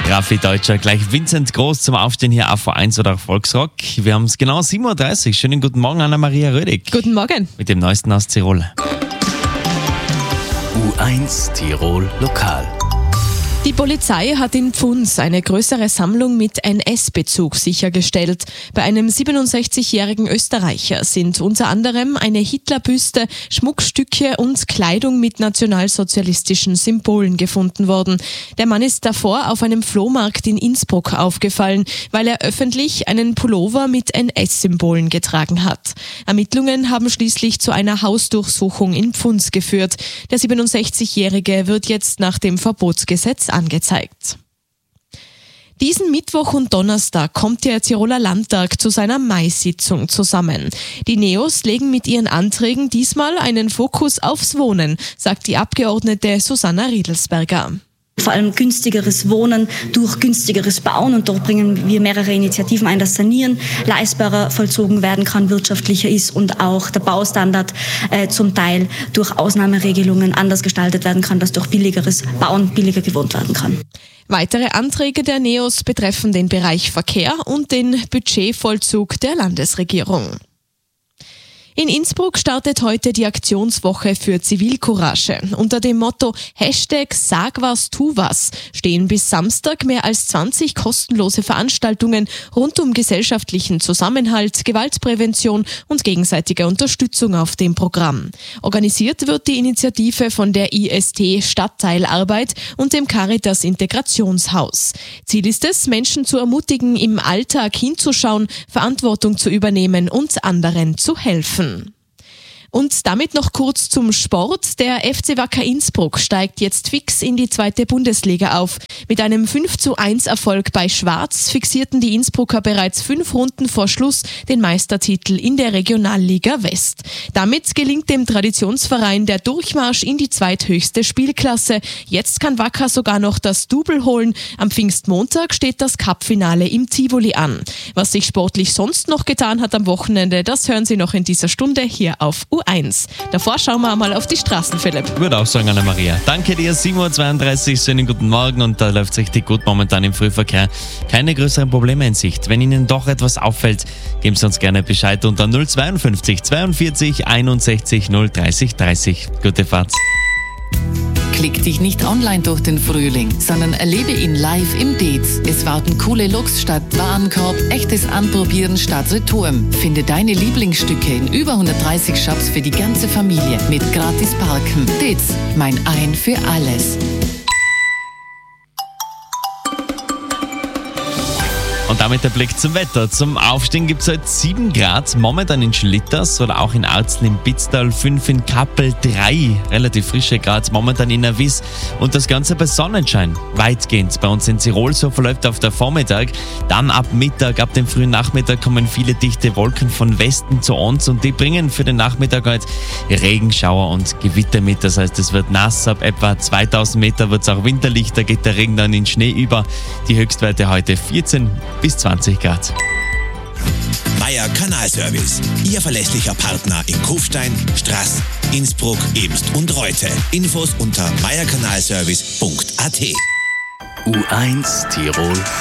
Raffi Deutscher, gleich Vincent Groß zum Aufstehen hier auf V1 oder auch Volksrock. Wir haben es genau 7.30 Uhr. Schönen guten Morgen, Anna-Maria Rödig. Guten Morgen. Mit dem Neuesten aus Tirol. U1 Tirol Lokal. Die Polizei hat in Pfunds eine größere Sammlung mit NS-Bezug sichergestellt. Bei einem 67-jährigen Österreicher sind unter anderem eine Hitlerbüste, Schmuckstücke und Kleidung mit nationalsozialistischen Symbolen gefunden worden. Der Mann ist davor auf einem Flohmarkt in Innsbruck aufgefallen, weil er öffentlich einen Pullover mit NS-Symbolen getragen hat. Ermittlungen haben schließlich zu einer Hausdurchsuchung in Pfunds geführt. Der 67-Jährige wird jetzt nach dem Verbotsgesetz angezeigt. Diesen Mittwoch und Donnerstag kommt der Tiroler Landtag zu seiner Mai-Sitzung zusammen. Die Neos legen mit ihren Anträgen diesmal einen Fokus aufs Wohnen, sagt die Abgeordnete Susanna Riedelsberger. Vor allem günstigeres Wohnen durch günstigeres Bauen, und dort bringen wir mehrere Initiativen ein, dass Sanieren leistbarer vollzogen werden kann, wirtschaftlicher ist und auch der Baustandard zum Teil durch Ausnahmeregelungen anders gestaltet werden kann, dass durch billigeres Bauen billiger gewohnt werden kann. Weitere Anträge der Neos betreffen den Bereich Verkehr und den Budgetvollzug der Landesregierung. In Innsbruck startet heute die Aktionswoche für Zivilcourage. Unter dem Motto #Sag was, tu was stehen bis Samstag mehr als 20 kostenlose Veranstaltungen rund um gesellschaftlichen Zusammenhalt, Gewaltprävention und gegenseitige Unterstützung auf dem Programm. Organisiert wird die Initiative von der IST Stadtteilarbeit und dem Caritas Integrationshaus. Ziel ist es, Menschen zu ermutigen, im Alltag hinzuschauen, Verantwortung zu übernehmen und anderen zu helfen. Und damit noch kurz zum Sport. Der FC Wacker Innsbruck steigt jetzt fix in die 2. Bundesliga auf. Mit einem 5:1 Erfolg bei Schwarz fixierten die Innsbrucker bereits 5 Runden vor Schluss den Meistertitel in der Regionalliga West. Damit gelingt dem Traditionsverein der Durchmarsch in die zweithöchste Spielklasse. Jetzt kann Wacker sogar noch das Double holen. Am Pfingstmontag steht das Cup-Finale im Tivoli an. Was sich sportlich sonst noch getan hat am Wochenende, das hören Sie noch in dieser Stunde hier auf U1. Davor schauen wir mal auf die Straßen, Philipp. Ich würde auch sagen, Anna-Maria. Danke dir, 7.32 Uhr, schönen guten Morgen, und da läuft es richtig gut momentan im Frühverkehr. Keine größeren Probleme in Sicht. Wenn Ihnen doch etwas auffällt, geben Sie uns gerne Bescheid unter 052 42 61 030 30. Gute Fahrt. Klick dich nicht online durch den Frühling, sondern erlebe ihn live im Dez. Es warten coole Looks statt Warenkorb, echtes Anprobieren statt Retouren. Finde deine Lieblingsstücke in über 130 Shops für die ganze Familie mit gratis Parken. Dez, mein Ein für alles. Und damit der Blick zum Wetter. Zum Aufstehen gibt es heute 7 Grad, momentan in Schlitters oder auch in Arzl im Pitztal, 5 in Kappel, 3 relativ frische Grad, momentan in Erwies, und das Ganze bei Sonnenschein. Weitgehend bei uns in Tirol, so verläuft auf der Vormittag. Dann ab Mittag, ab dem frühen Nachmittag kommen viele dichte Wolken von Westen zu uns, und die bringen für den Nachmittag heute Regenschauer und Gewitter mit. Das heißt, es wird nass, ab etwa 2000 Meter wird es auch winterlich, da geht der Regen dann in Schnee über. Die Höchstwerte heute 14 bis 20 Grad. Meier Kanalservice. Ihr verlässlicher Partner in Kufstein, Straß, Innsbruck, Ebst und Reute. Infos unter meierkanalservice.at. U1 Tirol